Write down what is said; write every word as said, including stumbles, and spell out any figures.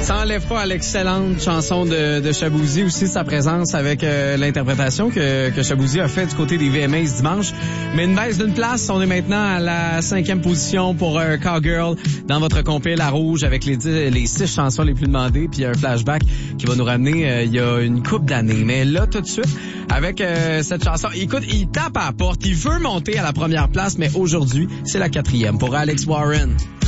Ça enlève pas à l'excellente chanson de, de Shaboozey aussi sa présence avec euh, l'interprétation que, que Shaboozey a fait du côté des V M A ce dimanche. Mais une baisse d'une place, on est maintenant à la cinquième position pour euh, Cowgirl dans votre compil à rouge avec les, dix, les six chansons les plus demandées, puis un flashback qui va nous ramener euh, il y a une couple d'années. Mais là, tout de suite, avec euh, cette chanson, écoute, il tape à la porte, il veut monter à la première place, mais aujourd'hui, c'est la quatrième pour Alex Warren.